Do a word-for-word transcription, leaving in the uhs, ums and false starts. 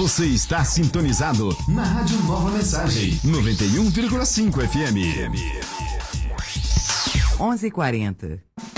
Você está sintonizado na Rádio Nova Mensagem, noventa e um vírgula cinco F M. onze e quarenta.